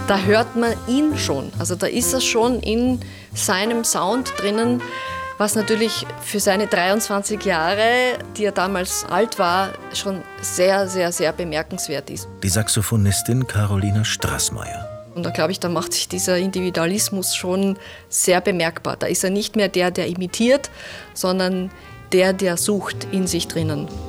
da hört man ihn schon. Also da ist er schon in seinem Sound drinnen, was natürlich für seine 23 Jahre, die er damals alt war, schon sehr, sehr, sehr bemerkenswert ist. Die Saxophonistin Carolina Straßmeier. Und da glaube ich, da macht sich dieser Individualismus schon sehr bemerkbar. Da ist er nicht mehr der imitiert, sondern der sucht in sich drinnen.